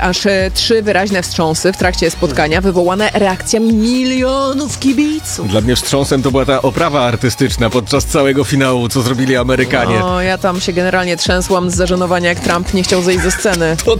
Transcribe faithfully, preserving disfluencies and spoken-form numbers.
aż e, trzy wyraźne wstrząsy w trakcie spotkania, wywołane reakcjami milionów kibiców. Dla mnie wstrząsem to była ta oprawa artystyczna podczas całego finału, co zrobili Amerykanie. No, ja tam się generalnie trzęsłam z zażenowania, jak Trump nie chciał zejść ze sceny. To